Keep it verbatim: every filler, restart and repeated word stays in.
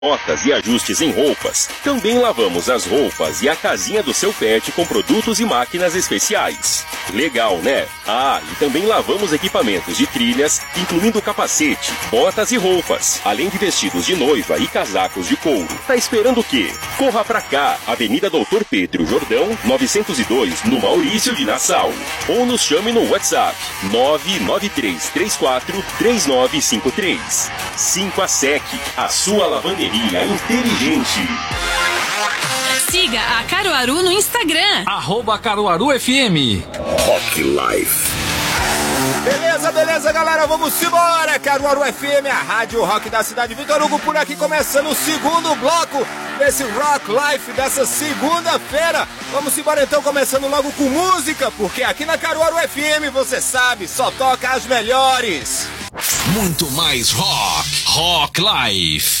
botas e ajustes em roupas. Também lavamos as roupas e a casinha do seu pet com produtos e máquinas especiais. Legal, né? Ah, e também lavamos equipamentos de trilhas, incluindo capacete, botas e roupas, além de vestidos de noiva e casacos de couro. Tá esperando o quê? Corra pra cá, Avenida Doutor Pedro Jordão, novecentos e dois, no Maurício de Nassau. Ou nos chame no WhatsApp nove nove três três quatro três nove cinco três. cinco A Sec, a sua lavanderia inteligente. Siga a Caruaru no Instagram. Arroba Caruaru F M. Rock Life. Beleza, beleza, galera, vamos embora. Caruaru F M, a rádio rock da cidade. Vitor Hugo por aqui, começando o segundo bloco desse Rock Life dessa segunda-feira. Vamos embora então, começando logo com música, porque aqui na Caruaru F M, você sabe, só toca as melhores. Muito mais rock. Rock Life.